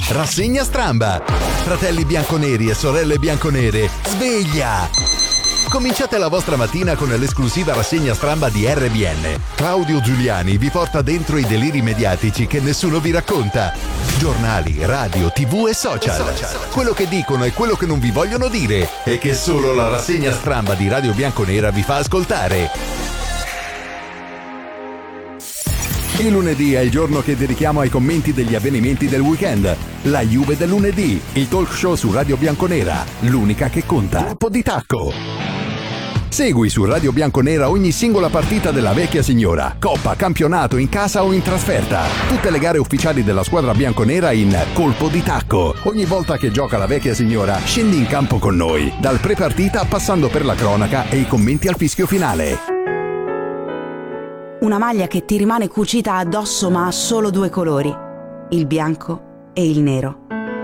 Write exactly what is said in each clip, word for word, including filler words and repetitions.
Rassegna stramba. Fratelli bianconeri e sorelle bianconere, sveglia! Cominciate la vostra mattina con l'esclusiva rassegna stramba di R B N. Claudio Giuliani vi porta dentro i deliri mediatici che nessuno vi racconta. Giornali, radio, tv e social. Quello che dicono e quello che non vi vogliono dire e che solo la rassegna stramba di Radio Bianconera vi fa ascoltare. Il lunedì è il giorno che dedichiamo ai commenti degli avvenimenti del weekend. La Juve del lunedì, il talk show su Radio Bianconera, l'unica che conta. Colpo di tacco. Segui su Radio Bianconera ogni singola partita della vecchia signora, coppa, campionato, in casa o in trasferta. Tutte le gare ufficiali della squadra bianconera in Colpo di tacco. Ogni volta che gioca la vecchia signora, scendi in campo con noi, dal pre-partita passando per la cronaca e i commenti al fischio finale. Una maglia che ti rimane cucita addosso ma ha solo due colori, il bianco e il nero.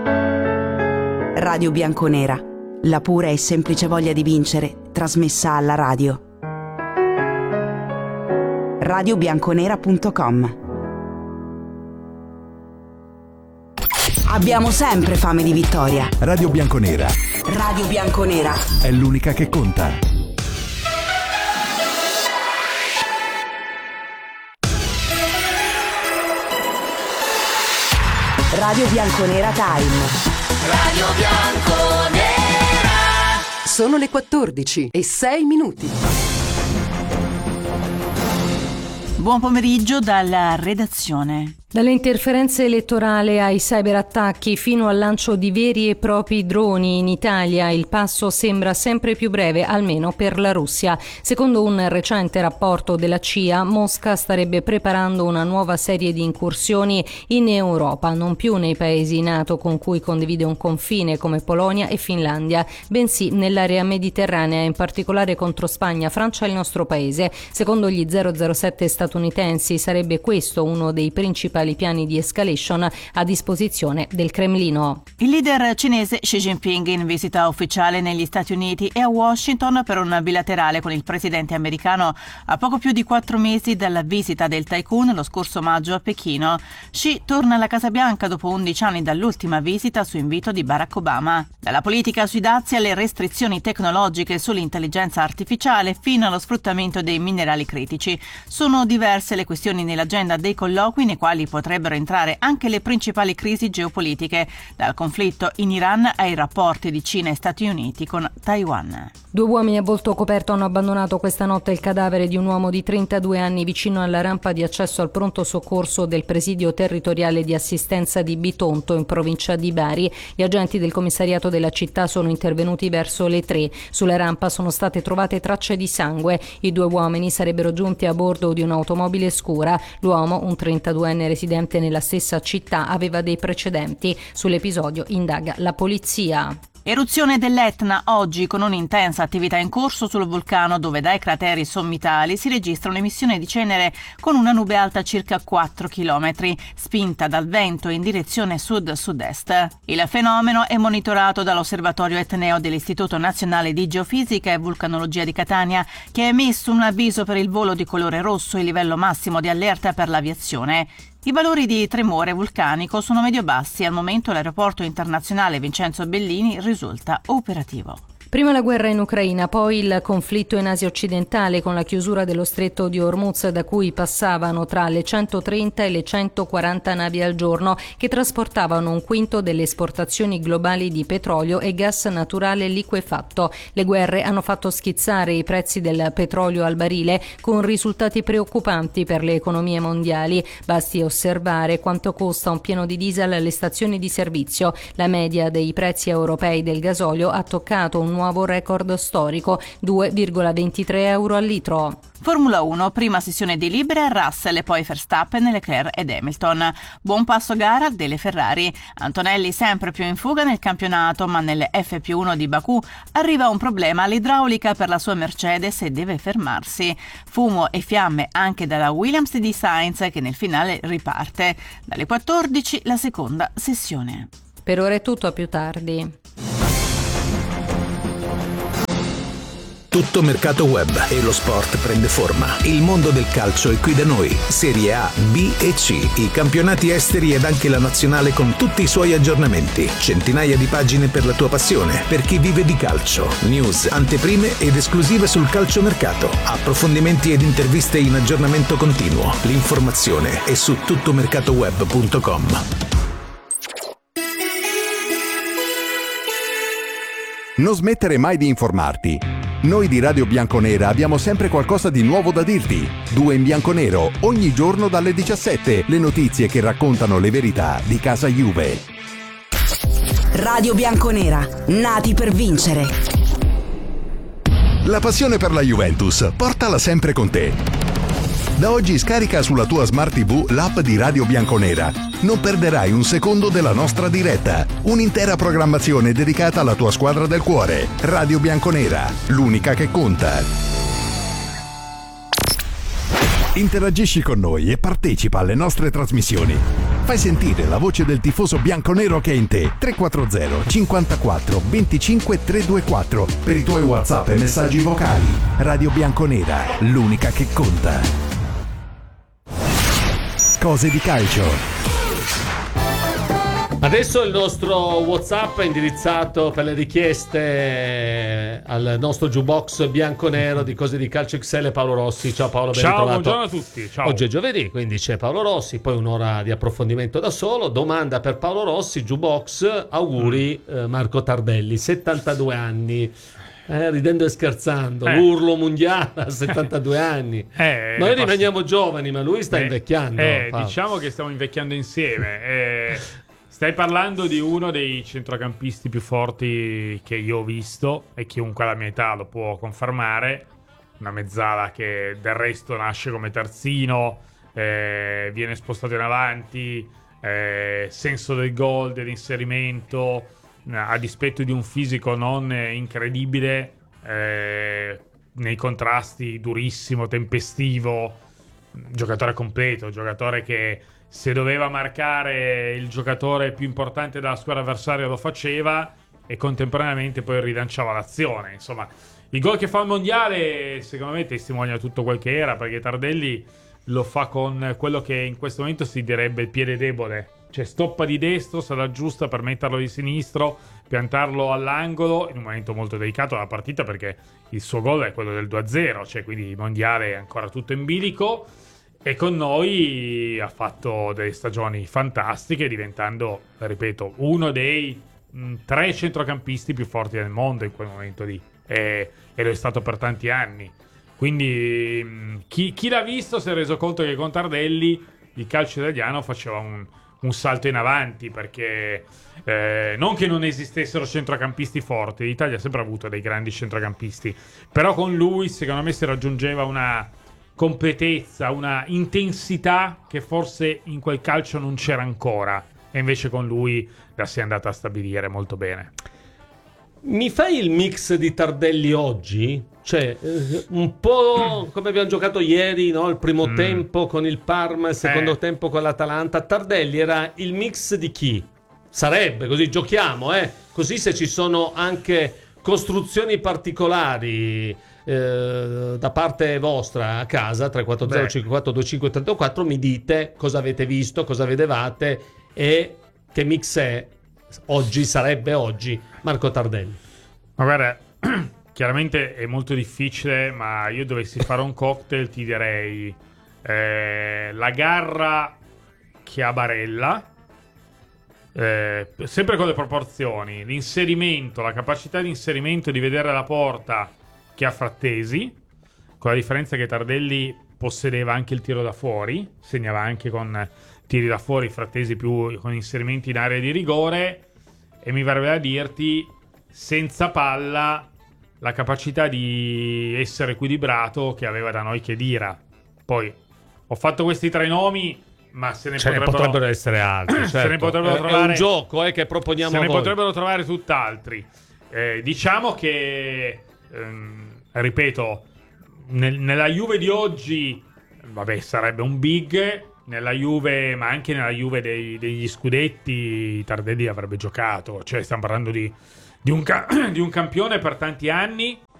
Radio Bianconera, la pura e semplice voglia di vincere, trasmessa alla radio. radio bianconera punto com. Abbiamo sempre fame di vittoria. Radio Bianconera. Radio Bianconera È l'unica che conta. Radio Bianconera Time. Radio Bianconera. Sono le quattordici e sei minuti. Buon pomeriggio dalla redazione. Dalle interferenze elettorali ai cyberattacchi fino al lancio di veri e propri droni in Italia, il passo sembra sempre più breve, almeno per la Russia. Secondo un recente rapporto della C I A, Mosca starebbe preparando una nuova serie di incursioni in Europa, non più nei paesi NATO con cui condivide un confine come Polonia e Finlandia, bensì nell'area mediterranea, in particolare contro Spagna, Francia e il nostro paese. Secondo gli zero zero sette statunitensi sarebbe questo uno dei principali piani di escalation a disposizione del Cremlino. Il leader cinese Xi Jinping in visita ufficiale negli Stati Uniti e a Washington per un bilaterale con il presidente americano a poco più di quattro mesi dalla visita del tycoon lo scorso maggio a Pechino. Xi torna alla Casa Bianca dopo undici anni dall'ultima visita su invito di Barack Obama. Dalla politica sui dazi alle restrizioni tecnologiche sull'intelligenza artificiale fino allo sfruttamento dei minerali critici. Sono diverse le questioni nell'agenda dei colloqui, nei quali potrebbero entrare anche le principali crisi geopolitiche, dal conflitto in Iran ai rapporti di Cina e Stati Uniti con Taiwan. Due uomini a volto coperto hanno abbandonato questa notte il cadavere di un uomo di trentadue anni vicino alla rampa di accesso al pronto soccorso del presidio territoriale di assistenza di Bitonto, in provincia di Bari. Gli agenti del commissariato della città sono intervenuti verso le tre. Sulla rampa sono state trovate tracce di sangue. I due uomini sarebbero giunti a bordo di un'automobile scura. L'uomo, un trentaduenne residente nella stessa città, aveva dei precedenti. Sull'episodio indaga la polizia. Eruzione dell'Etna oggi, con un'intensa attività in corso sul vulcano, dove dai crateri sommitali si registra un'emissione di cenere con una nube alta circa quattro chilometri, spinta dal vento in direzione sud-sud-est. Il fenomeno è monitorato dall'Osservatorio Etneo dell'Istituto Nazionale di Geofisica e Vulcanologia di Catania, che ha emesso un avviso per il volo di colore rosso e livello massimo di allerta per l'aviazione. I valori di tremore vulcanico sono medio-bassi. Al momento l'aeroporto internazionale Vincenzo Bellini risulta operativo. Prima la guerra in Ucraina, poi il conflitto in Asia occidentale con la chiusura dello stretto di Hormuz, da cui passavano tra le centotrenta e le centoquaranta navi al giorno che trasportavano un quinto delle esportazioni globali di petrolio e gas naturale liquefatto. Le guerre hanno fatto schizzare i prezzi del petrolio al barile con risultati preoccupanti per le economie mondiali. Basti osservare quanto costa un pieno di diesel alle stazioni di servizio. La media dei prezzi europei del gasolio ha toccato un nuovo record storico, due virgola ventitré euro al litro. Formula uno, prima sessione di libere, Russell e poi Verstappen, Leclerc ed Hamilton. Buon passo gara delle Ferrari. Antonelli sempre più in fuga nel campionato, ma nelle F più uno di Baku arriva un problema all'idraulica per la sua Mercedes e deve fermarsi. Fumo e fiamme anche dalla Williams di Sainz, che nel finale riparte. Dalle quattordici la seconda sessione. Per ora è tutto, a più tardi. Tutto Mercato Web e lo sport prende forma. Il mondo del calcio è qui da noi. Serie A, B e C, i campionati esteri ed anche la nazionale con tutti i suoi aggiornamenti. Centinaia di pagine per la tua passione, per chi vive di calcio. News, anteprime ed esclusive sul calciomercato. Approfondimenti ed interviste in aggiornamento continuo. L'informazione è su tuttomercatoweb punto com. Non smettere mai di informarti. Noi di Radio Bianconera abbiamo sempre qualcosa di nuovo da dirti. Due in bianconero, ogni giorno dalle diciassette, le notizie che raccontano le verità di casa Juve. Radio Bianconera, nati per vincere. La passione per la Juventus, portala sempre con te. Da oggi scarica sulla tua Smart tivù l'app di Radio Bianconera. Non perderai un secondo della nostra diretta. Un'intera programmazione dedicata alla tua squadra del cuore. Radio Bianconera, l'unica che conta. Interagisci con noi e partecipa alle nostre trasmissioni. Fai sentire la voce del tifoso bianconero che è in te. tre quattro zero cinquantaquattro venticinque trecentoventiquattro per i tuoi WhatsApp e messaggi vocali. Radio Bianconera, l'unica che conta. Cose di calcio. Adesso il nostro WhatsApp è indirizzato per le richieste al nostro jukebox bianco-nero di Cose di Calcio X L. Paolo Rossi. Ciao Paolo, ben ciao, ritrovato. Buongiorno a tutti. Ciao. Oggi è giovedì, quindi c'è Paolo Rossi, poi un'ora di approfondimento da solo. Domanda per Paolo Rossi, jukebox, auguri eh, Marco Tardelli, settantadue anni. Eh, ridendo e scherzando, eh. l'urlo mondiale a settantadue anni. Eh, Noi posso... rimaniamo giovani, ma lui sta eh, invecchiando. Eh, Paolo. diciamo che stiamo invecchiando insieme. Eh, stai parlando di uno dei centrocampisti più forti che io ho visto, e chiunque alla mia età lo può confermare. Una mezzala che del resto nasce come terzino, eh, viene spostato in avanti, eh, senso del gol, dell'inserimento, a dispetto di un fisico non incredibile, eh, nei contrasti durissimo, tempestivo, giocatore completo, giocatore che se doveva marcare il giocatore più importante della squadra avversaria lo faceva, e contemporaneamente poi rilanciava l'azione. Insomma, il gol che fa al mondiale secondo me testimonia tutto quel che era, perché Tardelli lo fa con quello che in questo momento si direbbe il piede debole. Cioè stoppa di destro, se la giusta per metterlo di sinistro, piantarlo all'angolo in un momento molto delicato della partita, perché il suo gol è quello del due a zero, cioè quindi il mondiale è ancora tutto in bilico, e con noi ha fatto delle stagioni fantastiche, diventando, ripeto, uno dei mh, tre centrocampisti più forti del mondo in quel momento lì, e, e lo è stato per tanti anni. Quindi mh, chi, chi l'ha visto si è reso conto che con Tardelli il calcio italiano faceva un un salto in avanti, perché eh, non che non esistessero centrocampisti forti, l'Italia ha sempre avuto dei grandi centrocampisti, però con lui secondo me si raggiungeva una completezza, una intensità che forse in quel calcio non c'era ancora, e invece con lui la si è andata a stabilire molto bene. Mi fai il mix di Tardelli oggi? Cioè, eh, un po' come abbiamo giocato ieri, no? Il primo mm. tempo con il Parma, il secondo eh. tempo con l'Atalanta. Tardelli era il mix di chi? Sarebbe, così giochiamo, eh? Così se ci sono anche costruzioni particolari eh, da parte vostra a casa, tre quattro zero cinque quattro due cinque tre quattro, mi dite cosa avete visto, cosa vedevate e che mix è oggi, sarebbe oggi Marco Tardelli. Ma guarda, chiaramente è molto difficile, ma io dovessi fare un cocktail ti direi eh, la garra che ha Barella, eh, sempre con le proporzioni, l'inserimento, la capacità di inserimento, di vedere la porta che ha Frattesi, con la differenza che Tardelli possedeva anche il tiro da fuori, segnava anche con tiri da fuori, Frattesi più con inserimenti in area di rigore, e mi verrebbe da dirti, senza palla, la capacità di essere equilibrato che aveva da noi Khedira. Poi ho fatto questi tre nomi, ma se ne, ce potrebbero, ne potrebbero essere altri, certo. Se ne potrebbero è, trovare, è un gioco eh, che proponiamo se a ne voi. potrebbero trovare tutt'altri. Eh, diciamo che ehm, ripeto, nel, nella Juve di oggi, vabbè, sarebbe un big. Nella Juve, ma anche nella Juve dei, degli scudetti, Tardelli avrebbe giocato. Cioè stiamo parlando di, di, un, ca- di un campione per tanti anni,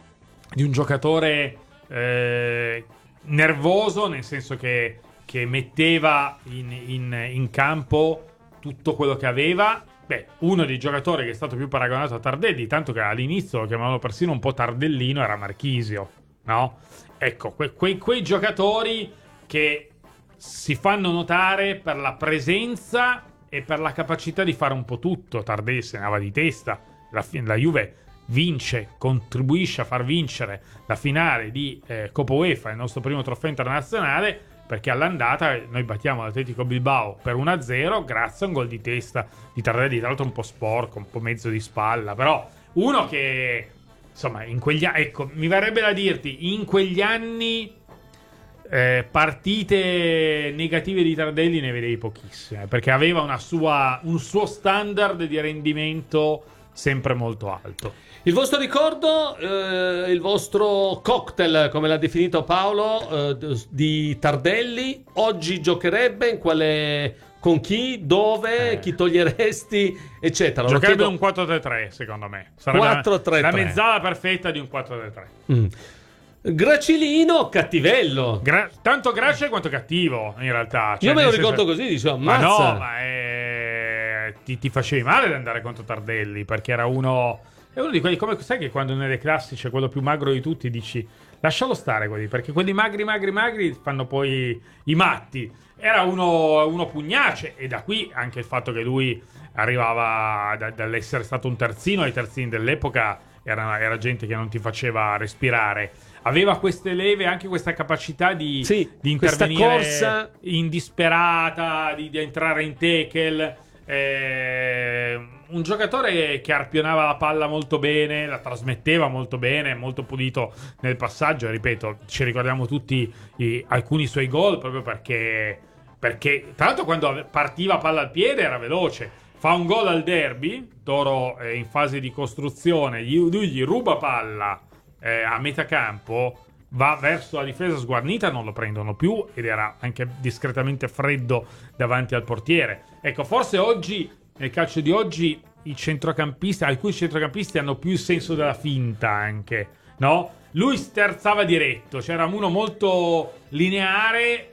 di un giocatore eh, nervoso, nel senso che, che metteva in, in, in campo tutto quello che aveva. Beh, uno dei giocatori che è stato più paragonato a Tardelli, tanto che all'inizio lo chiamavano persino un po' Tardellino, era Marchisio, no? Ecco, que- quei, quei giocatori che si fanno notare per la presenza e per la capacità di fare un po' tutto. Tardelli se ne va di testa, la, la Juve vince, contribuisce a far vincere la finale di eh, Coppa UEFA, il nostro primo trofeo internazionale, perché all'andata noi battiamo l'Atletico Bilbao per uno a zero grazie a un gol di testa di Tardelli, tra l'altro un po' sporco, un po' mezzo di spalla, però uno che insomma in quegli anni, ecco, mi verrebbe da dirti, in quegli anni eh, partite negative di Tardelli ne vedevi pochissime, perché aveva una sua, un suo standard di rendimento sempre molto alto. Il vostro ricordo, eh, il vostro cocktail, come l'ha definito Paolo, eh, di Tardelli, oggi giocherebbe in quale, con chi, dove, eh. chi toglieresti, eccetera. Giocherebbe chiedo... un quattro tre tre, secondo me. Sarebbe quattro tre tre. La mezzala perfetta di un quattro tre tre. Mm. Gracilino, cattivello. Gra- tanto gracile quanto cattivo, in realtà. Cioè, io me lo senso... ricordo così, dicevo, ma ammazza. no, ma è... ti, ti facevi male ad andare contro Tardelli, perché era uno... È uno di quelli, come sai che quando nelle classi c'è quello più magro di tutti, dici lascialo stare quelli, perché quelli magri magri magri fanno poi i matti. Era uno, uno pugnace, e da qui anche il fatto che lui arrivava da, dall'essere stato un terzino, ai terzini dell'epoca era, era gente che non ti faceva respirare. Aveva queste leve, anche questa capacità di, sì, di intervenire corsa in disperata, di, di entrare in tackle. Eh, un giocatore che arpionava la palla molto bene, la trasmetteva molto bene, molto pulito nel passaggio. Ripeto, ci ricordiamo tutti i, alcuni suoi gol proprio perché, perché tra l'altro quando partiva palla al piede era veloce. Fa un gol al derby, Toro è in fase di costruzione, gli, lui gli ruba palla eh, a metà campo, va verso la difesa sguarnita, non lo prendono più ed era anche discretamente freddo davanti al portiere. Ecco, forse oggi, nel calcio di oggi, i centrocampisti, alcuni centrocampisti hanno più il senso della finta anche, no? Lui sterzava diretto, c'era uno molto lineare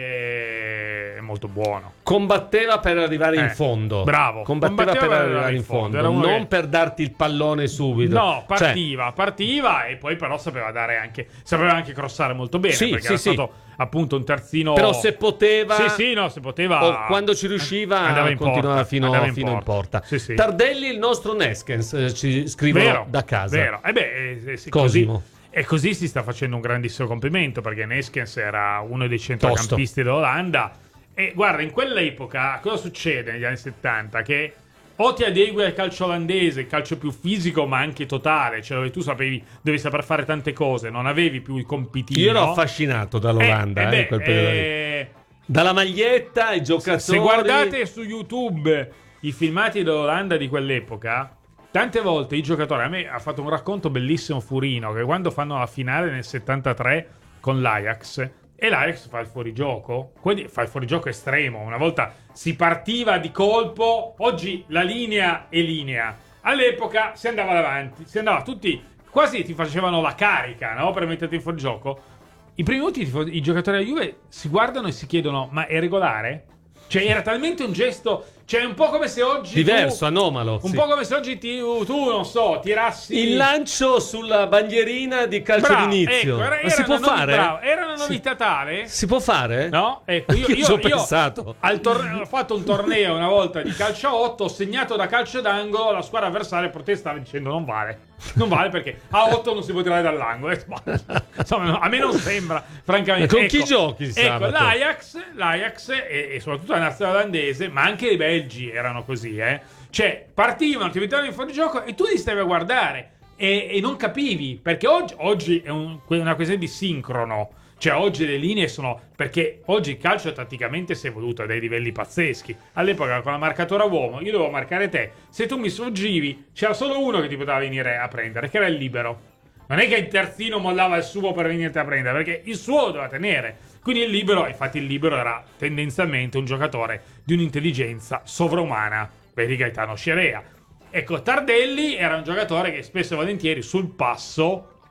e molto buono. Combatteva per arrivare eh, in fondo. Bravo. Combatteva, Combatteva per, per arrivare in fondo, fondo. Non che... per darti il pallone subito. No, partiva, cioè... partiva e poi però sapeva dare anche, sapeva anche crossare molto bene, sì, perché sì, era sì. stato appunto un terzino. Però se poteva, sì, sì, no, se poteva, o quando ci riusciva andava in continuava porta, fino, andava in fino porta. in porta. Sì, sì. Tardelli, il nostro Neskens, eh, ci scrivono vero, da casa. Vero, e beh, eh, sì, Cosimo. Così. E così si sta facendo un grandissimo complimento, perché Neskens era uno dei centrocampisti dell'Olanda. E guarda, in quell'epoca cosa succede negli anni settanta? Che o ti adegui al calcio olandese, il calcio più fisico ma anche totale, cioè dove tu sapevi, dovevi saper fare tante cose, non avevi più il compitino. Io ero affascinato dall'Olanda, eh, eh, eh, in quel periodo eh, dalla maglietta, i giocatori. Se guardate su YouTube i filmati dell'Olanda di quell'epoca, tante volte i giocatori, a me ha fatto un racconto bellissimo Furino, che quando fanno la finale nel settantatré con l'Ajax, e l'Ajax fa il fuorigioco, quindi fa il fuorigioco estremo. Una volta si partiva di colpo, oggi la linea è linea. All'epoca si andava davanti, si andava tutti, quasi ti facevano la carica, no? Per metterti in fuorigioco. I primi minuti i giocatori della Juve si guardano e si chiedono, ma è regolare? Cioè era talmente un gesto, cioè un po' come se oggi diverso, tu, anomalo. Un sì. po' come se oggi ti, tu, non so, tirassi il lancio sulla bandierina di calcio bravo, d'inizio. Ecco, era, Ma era si può novi- fare? Bravo, era una novità si, tale? Si può fare? No? Ecco, io, io, io, ci ho io pensato. Al torne- ho fatto un torneo una volta di calcio a otto, ho segnato da calcio d'angolo, la squadra avversaria protestava dicendo non vale. Non vale perché a otto non si può tirare dall'angolo. Insomma, a me non sembra, francamente. Con ecco, chi giochi ecco, sabato? l'Ajax, l'Ajax e, e soprattutto la nazionale olandese, ma anche i belgi erano così, eh. Cioè, partivano, ti mettevano in fuorigioco e tu li stavi a guardare e, e non capivi, perché oggi, oggi è un, una questione di sincrono. Cioè oggi le linee sono, perché oggi il calcio tatticamente si è evoluto a dei livelli pazzeschi. All'epoca con la marcatura uomo io dovevo marcare te, se tu mi sfuggivi c'era solo uno che ti poteva venire a prendere, che era il libero. Non è che il terzino mollava il suo per venirti a prendere, perché il suo lo doveva tenere. Quindi il libero, infatti il libero era tendenzialmente un giocatore di un'intelligenza sovrumana. Vedi Gaetano Scirea. Ecco, Tardelli era un giocatore che spesso e volentieri sul passo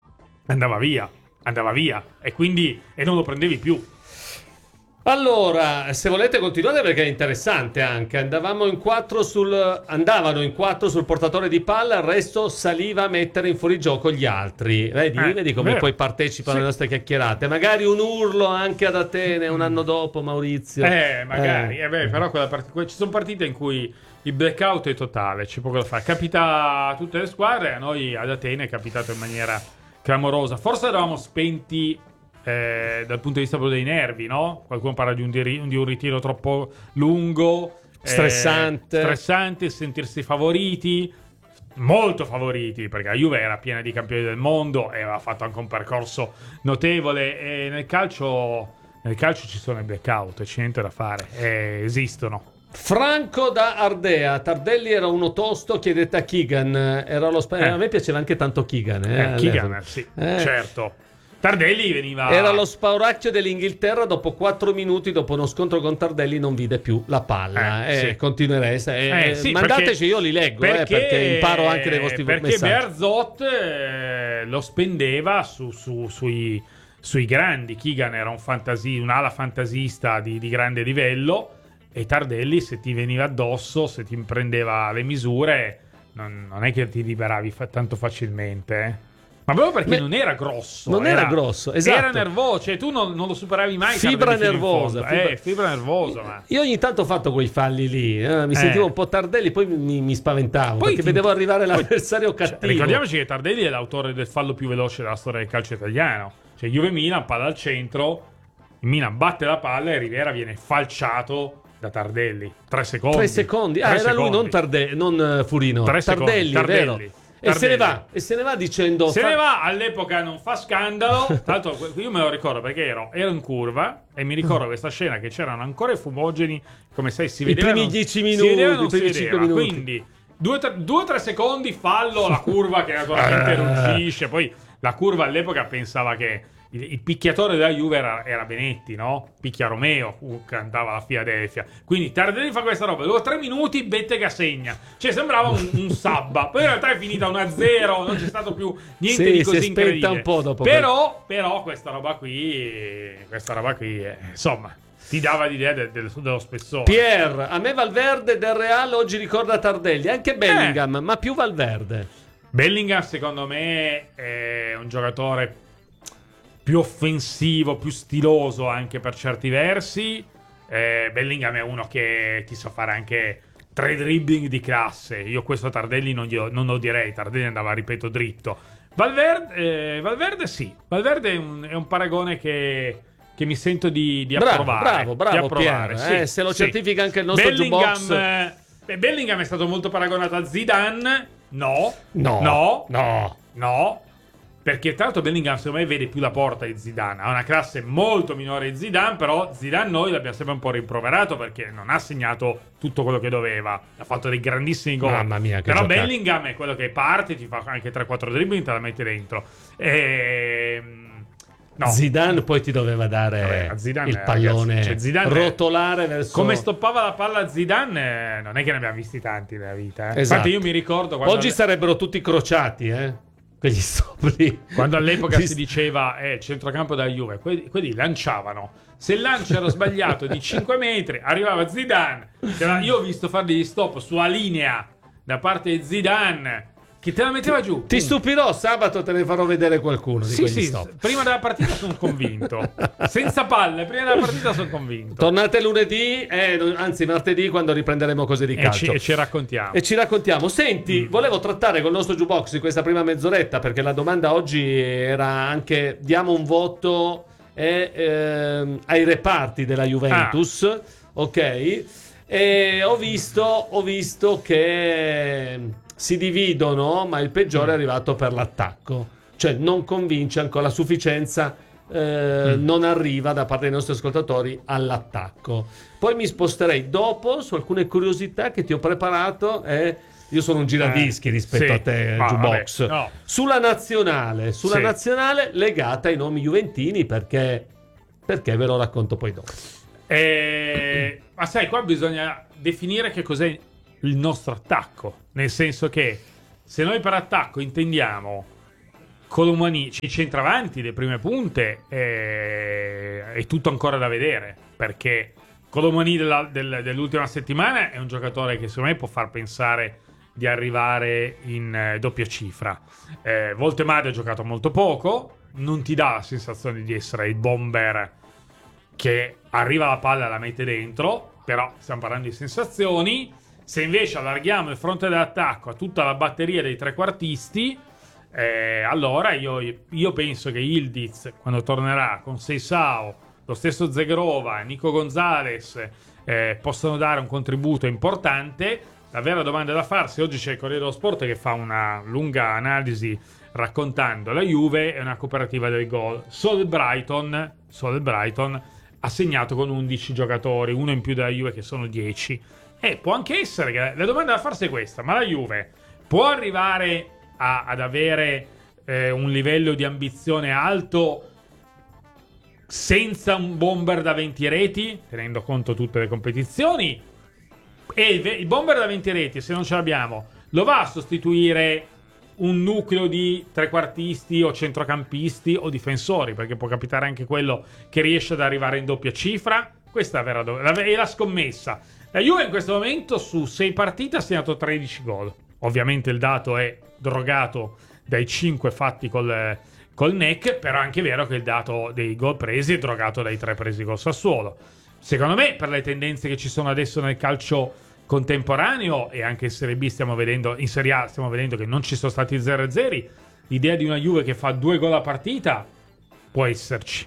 andava via, andava via e quindi e non lo prendevi più. Allora, se volete continuare perché è interessante anche, andavamo in quattro sul, andavano in quattro sul portatore di palla, il resto saliva a mettere in fuorigioco gli altri. Vedi, Eh, vedi come vero. poi partecipano Sì. alle nostre chiacchierate. Magari un urlo anche ad Atene un anno dopo, Maurizio. Eh, magari, Eh. eh, beh, però quella part- que- ci sono partite in cui il blackout è totale, c'è poco da fare. Capita a tutte le squadre, a noi ad Atene è capitato in maniera clamorosa. Forse eravamo spenti eh, dal punto di vista proprio dei nervi, no? Qualcuno parla di un, diri- di un ritiro troppo lungo, eh, Stressante. stressante, sentirsi favoriti, molto favoriti, perché la Juve era piena di campioni del mondo e aveva fatto anche un percorso notevole. E nel calcio, nel calcio ci sono i blackout, c'è niente da fare, eh, esistono. Franco da Ardea, Tardelli era uno tosto, chiedete a Keegan. Era lo sp- Eh. A me piaceva anche tanto Keegan. Eh, Eh, Keegan, all'epoca. sì, Eh. certo. Tardelli veniva... Era lo spauracchio dell'Inghilterra, dopo quattro minuti, dopo uno scontro con Tardelli, non vide più la palla. Eh, Eh, sì. continuerei. Eh, Eh, sì, mandateci, perché- io li leggo, eh, perché imparo anche dai vostri perché messaggi. Bearzot eh, lo spendeva su, su- sui, sui grandi. Keegan era un fantasi- un'ala fantasista di, di grande livello, e Tardelli, se ti veniva addosso, se ti prendeva le misure, non, non è che ti liberavi fa- tanto facilmente, eh. Ma proprio perché Beh, non era grosso. non era grosso, esatto. Era nervoso, cioè tu non, non lo superavi mai. Fibra Tardelli fino in nervosa, fondo. fibra- Eh, fibra nervosa, ma... Io ogni tanto ho fatto quei falli lì, eh, mi Eh. sentivo un po' Tardelli, poi mi, mi spaventavo, Poi perché ti- vedevo arrivare poi- l'avversario Cioè, cattivo. ricordiamoci che Tardelli è l'autore del fallo più veloce della storia del calcio italiano. Cioè, Juve-Milan, palla al centro, il Milan batte la palla e Rivera viene falciato da Tardelli. Tre secondi. Tre secondi. Ah, Tre era lui, secondi. non, Tarde- non eh, Furino. Tre secondi. Tardelli, Tardelli. vero. E se ne Tardelli. va, e se ne va dicendo... Se fa- ne va, all'epoca non fa scandalo. Tra l'altro, que- io me lo ricordo perché ero, ero in curva e mi ricordo questa scena che c'erano ancora i fumogeni. Come sai, si I vedeva. primi non- dieci si minuti, vedeva, non i primi si cinque vedeva. minuti. Quindi, due o tre secondi, fallo, la curva che naturalmente ruggisce. Poi la curva all'epoca pensava che il, il picchiatore della Juve era, era Benetti, no? Picchia Romeo, uh, cantava la Philadelphia. Quindi Tardelli fa questa roba, due o tre minuti, Bettega segna. Cioè sembrava un, un sabba. Poi in realtà è finita uno a zero, non c'è stato più niente Sì, di si così è spenta incredibile. un po' dopo Però, però questa roba qui, questa roba qui, eh, insomma, ti dava l'idea del- del- dello spessore. Pier, a me Valverde del Real oggi ricorda Tardelli, anche Bellingham, Eh. ma più Valverde. Bellingham secondo me è un giocatore più offensivo, più stiloso anche per certi versi. eh, Bellingham è uno che ti sa fare anche tre dribbling di classe. Io questo Tardelli non, glielo- non lo direi. Tardelli andava, ripeto, dritto. Valverde, eh, Valverde sì, Valverde è un, è un paragone che, che mi sento di, di Bravo, approvare. bravo, bravo, di approvare, Pier, sì, eh, se lo sì. certifica anche il nostro Bellingham, jukebox. eh, beh, Bellingham è stato molto paragonato a Zidane. No, No, no, no. no. Perché tra l'altro Bellingham secondo me vede più la porta di Zidane. Ha una classe molto minore di Zidane, però Zidane noi l'abbiamo sempre un po' rimproverato perché non ha segnato tutto quello che doveva. Ha fatto dei grandissimi gol. Mamma mia, che però giocata. Bellingham è quello che parte, ti fa anche tre quattro dribbling, te la mette dentro. Ehm... No. Zidane poi ti doveva dare Vabbè, a Zidane, il pallone, ragazzi, cioè Zidane- rotolare verso... Come stoppava la palla Zidane, eh, non è che ne abbiamo visti tanti nella vita. Eh. Esatto. Infatti io mi ricordo quando... Oggi sarebbero tutti crociati, eh? Quegli stoppi. Quando all'epoca Di- si diceva eh, il centrocampo della Juve, quelli, quelli lanciavano. Se il lancio era sbagliato di cinque metri, arrivava Zidane. C'era- Io ho visto fare degli stop sulla linea da parte di Zidane, che te la metteva giù. Ti stupirò, sabato te ne farò vedere qualcuno di Sì, quegli sì, stop. prima della partita sono convinto. Senza palle, prima della partita sono convinto. Tornate lunedì, eh, anzi martedì, quando riprenderemo cose di E calcio. ci, e ci raccontiamo. E ci raccontiamo. Senti, volevo trattare col nostro jukebox in questa prima mezz'oretta, perché la domanda oggi era anche: diamo un voto eh, ehm, ai reparti della Juventus, Ah. ok? E ho visto, ho visto che si dividono, ma il peggiore è arrivato per l'attacco. Cioè non convince ancora a sufficienza, eh, Mm. non arriva da parte dei nostri ascoltatori all'attacco. Poi mi sposterei dopo su alcune curiosità che ti ho preparato e io sono un giradischi Eh, rispetto sì. a te, Ma Jukebox. vabbè, no. Sulla nazionale, sulla Sì. nazionale legata ai nomi juventini, perché perché ve lo racconto poi dopo. Eh, ma sai, qua bisogna definire che cos'è il nostro attacco. Nel senso che se noi per attacco intendiamo Colomani, i centravanti, le prime punte, eh, è tutto ancora da vedere, perché Colomani della, del, dell'ultima settimana è un giocatore che secondo me può far pensare di arrivare in eh, doppia cifra. eh, Voltemade ha giocato molto poco, non ti dà la sensazione di essere il bomber che arriva la palla e la mette dentro, però stiamo parlando di sensazioni. Se invece allarghiamo il fronte dell'attacco a tutta la batteria dei trequartisti, eh, allora io, io penso che Ildiz, quando tornerà con Seisao, lo stesso Zegrova, Nico Gonzalez, eh, possono dare un contributo importante. La vera domanda da farsi, oggi c'è il Corriere dello Sport che fa una lunga analisi raccontando la Juve è una cooperativa del gol. Solo il Brighton, solo il Brighton ha segnato con undici giocatori, uno in più della Juve che sono dieci. E può anche essere che la domanda da farsi è questa: ma la Juve può arrivare a, ad avere eh, un livello di ambizione alto senza un bomber da venti reti, tenendo conto tutte le competizioni? E il, il bomber da venti reti, se non ce l'abbiamo, lo va a sostituire un nucleo di trequartisti o centrocampisti o difensori? Perché può capitare anche quello che riesce ad arrivare in doppia cifra. Questa è, vera do- la, è la scommessa. La Juve in questo momento su sei partite ha segnato tredici gol. Ovviamente il dato è drogato dai cinque fatti col, col N E C, però è anche vero che il dato dei gol presi è drogato dai tre presi col Sassuolo. Secondo me, per le tendenze che ci sono adesso nel calcio contemporaneo, e anche in Serie B stiamo vedendo, in Serie A stiamo vedendo che non ci sono stati zero a zero, l'idea di una Juve che fa due gol a partita può esserci.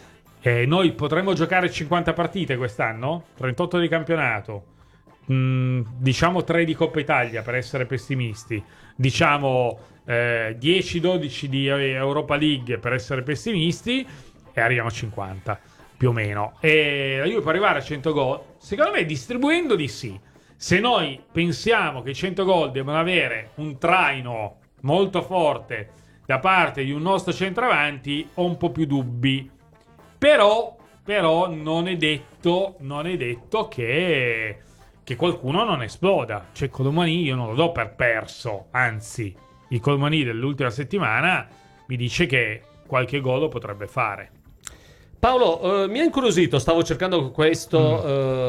Eh, noi potremmo giocare cinquanta partite quest'anno, trentotto di campionato, mh, diciamo tre di Coppa Italia per essere pessimisti, diciamo eh, dieci dodici di Europa League per essere pessimisti, e arriviamo a cinquanta più o meno. E la Juve può arrivare a cento gol, secondo me distribuendoli sì. Se noi pensiamo che i cento gol devono avere un traino molto forte da parte di un nostro centravanti, ho un po' più dubbi. Però, però non è detto, non è detto che, che qualcuno non esploda. Cioè Colomani io non lo do per perso, anzi il Colomani dell'ultima settimana mi dice che qualche gol lo potrebbe fare. Paolo, eh, mi ha incuriosito, stavo cercando questo,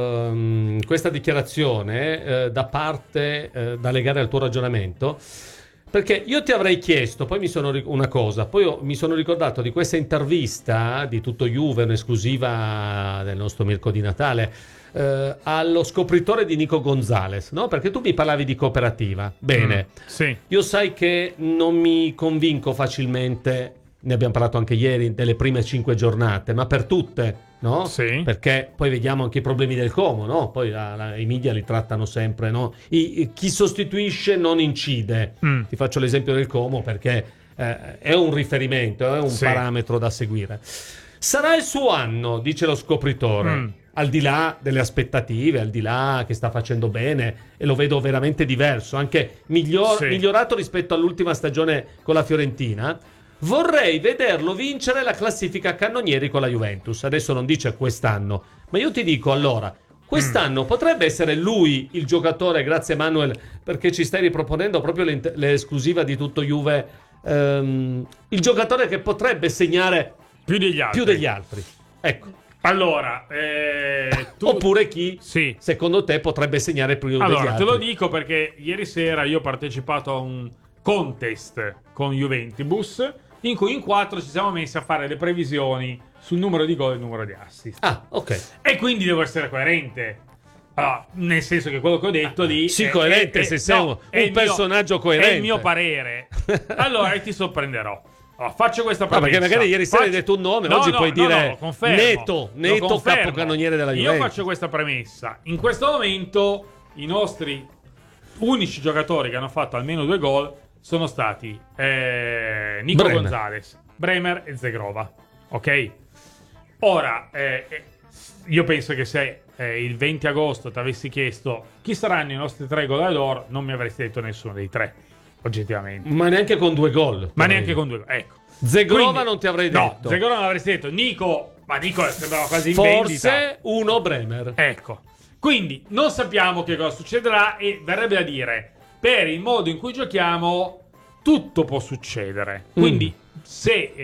mm. eh, questa dichiarazione eh, da parte, eh, da legare al tuo ragionamento, perché io ti avrei chiesto, poi mi sono ric- una cosa, poi io mi sono ricordato di questa intervista di Tutto Juve, un'esclusiva del nostro Mirko di Natale, eh, allo scopritore di Nico Gonzalez, no? Perché tu mi parlavi di cooperativa. Bene, mm, sì. Io sai che non mi convinco facilmente, ne abbiamo parlato anche ieri, delle prime cinque giornate, ma per tutte, no? Sì. Perché poi vediamo anche i problemi del Como, no? Poi la, la, i media li trattano sempre, no? I, i, chi sostituisce non incide. Mm. Ti faccio l'esempio del Como perché eh, è un riferimento, è un sì. parametro da seguire. Sarà il suo anno, dice lo scopritore, mm. al di là delle aspettative, al di là che sta facendo bene, e lo vedo veramente diverso, anche miglior, sì. migliorato rispetto all'ultima stagione con la Fiorentina. Vorrei vederlo vincere la classifica cannonieri con la Juventus. Adesso non dice quest'anno, ma io ti dico allora, quest'anno mm. potrebbe essere lui il giocatore, grazie Manuel, perché ci stai riproponendo proprio l'esclusiva di Tutto Juve, ehm, il giocatore che potrebbe segnare più degli altri. Più degli altri. Ecco. Allora, eh, tu... oppure chi sì. secondo te potrebbe segnare più allora, degli altri? Allora, te lo dico perché ieri sera io ho partecipato a un contest con Juventibus, in cui in quattro ci siamo messi a fare le previsioni sul numero di gol e il numero di assist. Ah, ok. E quindi devo essere coerente. Allora, nel senso che quello che ho detto lì... Sì, è, coerente, è, se è, sei no, un, un personaggio mio, coerente. È il mio parere. Allora, ti sorprenderò. Allora, faccio questa premessa. No, perché magari ieri sera faccio... hai detto un nome, no, oggi no, puoi no, dire no, Neto, Neto capocannoniere della Juventus. Io faccio questa premessa. In questo momento i nostri unici giocatori che hanno fatto almeno due gol sono stati eh, Nico Bremer. Gonzalez, Bremer e Zegrova. Ok? Ora, eh, io penso che se eh, il venti agosto ti avessi chiesto chi saranno i nostri tre goleador, non mi avresti detto nessuno dei tre, oggettivamente. Ma neanche con due gol. Ma neanche con due gol, ecco. Zegrova Quindi, non ti avrei detto. No, Zegrova non avresti detto. Nico, ma Nico sembrava quasi in Forse vendita. Forse uno Bremer. Ecco. Quindi non sappiamo che cosa succederà e verrebbe da dire... Per il modo in cui giochiamo, tutto può succedere. Quindi, Mm. se